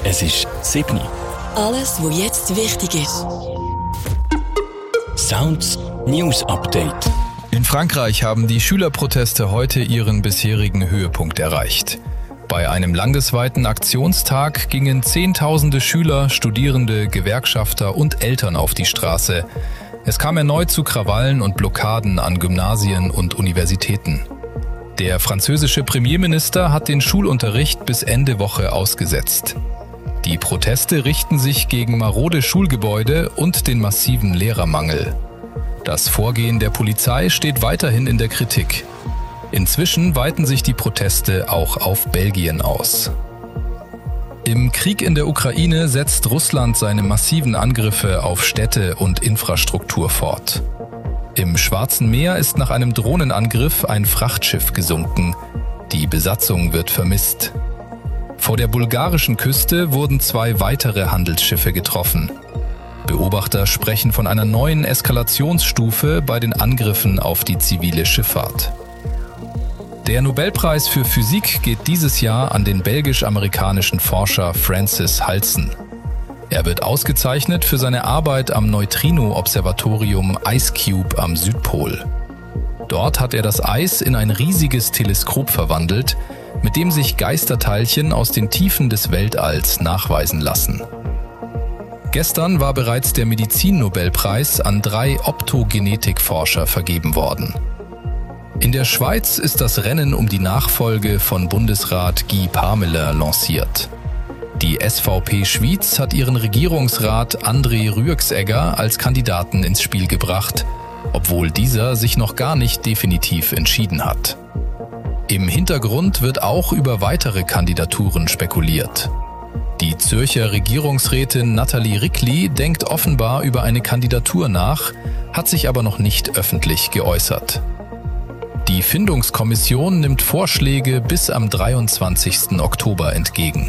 Es ist 7 Uhr. Alles, was jetzt wichtig ist. Sounds News Update. In Frankreich haben die Schülerproteste heute ihren bisherigen Höhepunkt erreicht. Bei einem landesweiten Aktionstag gingen Zehntausende Schüler, Studierende, Gewerkschafter und Eltern auf die Straße. Es kam erneut zu Krawallen und Blockaden an Gymnasien und Universitäten. Der französische Premierminister hat den Schulunterricht bis Ende Woche ausgesetzt. Die Proteste richten sich gegen marode Schulgebäude und den massiven Lehrermangel. Das Vorgehen der Polizei steht weiterhin in der Kritik. Inzwischen weiten sich die Proteste auch auf Belgien aus. Im Krieg in der Ukraine setzt Russland seine massiven Angriffe auf Städte und Infrastruktur fort. Im Schwarzen Meer ist nach einem Drohnenangriff ein Frachtschiff gesunken. Die Besatzung wird vermisst. Vor der bulgarischen Küste wurden 2 weitere Handelsschiffe getroffen. Beobachter sprechen von einer neuen Eskalationsstufe bei den Angriffen auf die zivile Schifffahrt. Der Nobelpreis für Physik geht dieses Jahr an den belgisch-amerikanischen Forscher Francis Halsen. Er wird ausgezeichnet für seine Arbeit am Neutrino-Observatorium IceCube am Südpol. Dort hat er das Eis in ein riesiges Teleskop verwandelt, mit dem sich Geisterteilchen aus den Tiefen des Weltalls nachweisen lassen. Gestern war bereits der Medizin-Nobelpreis an 3 Optogenetikforscher vergeben worden. In der Schweiz ist das Rennen um die Nachfolge von Bundesrat Guy Parmelin lanciert. Die SVP Schwyz hat ihren Regierungsrat André Rüegsegger als Kandidaten ins Spiel gebracht, obwohl dieser sich noch gar nicht definitiv entschieden hat. Im Hintergrund wird auch über weitere Kandidaturen spekuliert. Die Zürcher Regierungsrätin Nathalie Rickli denkt offenbar über eine Kandidatur nach, hat sich aber noch nicht öffentlich geäußert. Die Findungskommission nimmt Vorschläge bis am 23. Oktober entgegen.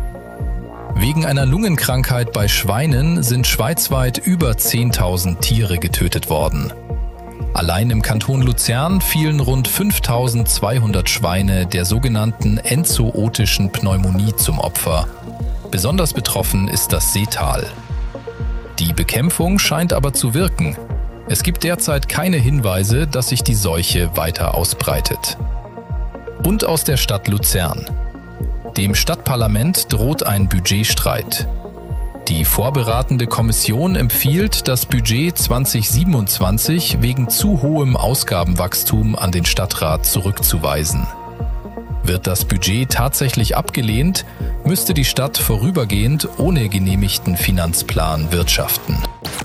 Wegen einer Lungenkrankheit bei Schweinen sind schweizweit über 10.000 Tiere getötet worden. Allein im Kanton Luzern fielen rund 5.200 Schweine der sogenannten enzootischen Pneumonie zum Opfer. Besonders betroffen ist das Seetal. Die Bekämpfung scheint aber zu wirken. Es gibt derzeit keine Hinweise, dass sich die Seuche weiter ausbreitet. Und aus der Stadt Luzern. Dem Stadtparlament droht ein Budgetstreit. Die vorberatende Kommission empfiehlt, das Budget 2027 wegen zu hohem Ausgabenwachstum an den Stadtrat zurückzuweisen. Wird das Budget tatsächlich abgelehnt, müsste die Stadt vorübergehend ohne genehmigten Finanzplan wirtschaften.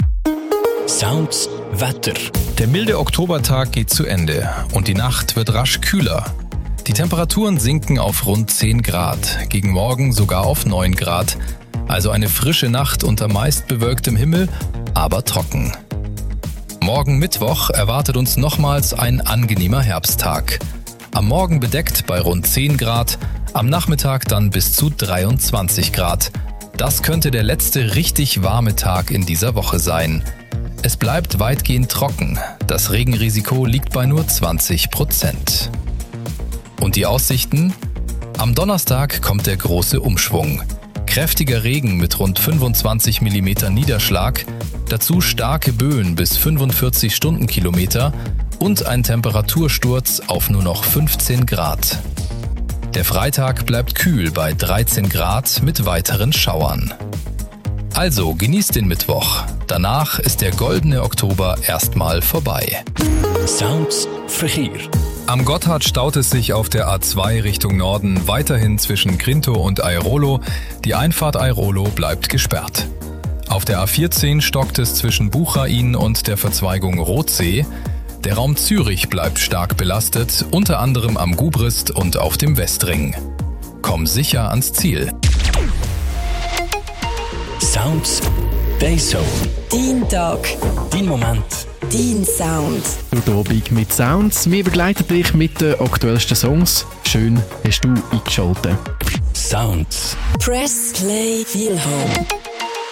Sounds Wetter. Der milde Oktobertag geht zu Ende und die Nacht wird rasch kühler. Die Temperaturen sinken auf rund 10 Grad, gegen morgen sogar auf 9 Grad. Also eine frische Nacht unter meist bewölktem Himmel, aber trocken. Morgen Mittwoch erwartet uns nochmals ein angenehmer Herbsttag. Am Morgen bedeckt bei rund 10 Grad, am Nachmittag dann bis zu 23 Grad. Das könnte der letzte richtig warme Tag in dieser Woche sein. Es bleibt weitgehend trocken. Das Regenrisiko liegt bei nur 20%. Und die Aussichten? Am Donnerstag kommt der große Umschwung. Kräftiger Regen mit rund 25 mm Niederschlag, dazu starke Böen bis 45 Stundenkilometer und ein Temperatursturz auf nur noch 15 Grad. Der Freitag bleibt kühl bei 13 Grad mit weiteren Schauern. Also genießt den Mittwoch. Danach ist der goldene Oktober erstmal vorbei. Sounds Verkehr. Am Gotthard staut es sich auf der A2 Richtung Norden weiterhin zwischen Grintow und Airolo. Die Einfahrt Airolo bleibt gesperrt. Auf der A14 stockt es zwischen Buchain und der Verzweigung Rothsee. Der Raum Zürich bleibt stark belastet, unter anderem am Gubrist und auf dem Westring. Komm sicher ans Ziel. Sounds Dayzone. Dein Tag. Dein Moment. Dein Sound. Durch Abend mit Sounds. Wir begleiten dich mit den aktuellsten Songs. Schön hast du eingeschaltet. Sounds. Press Play Feel Home.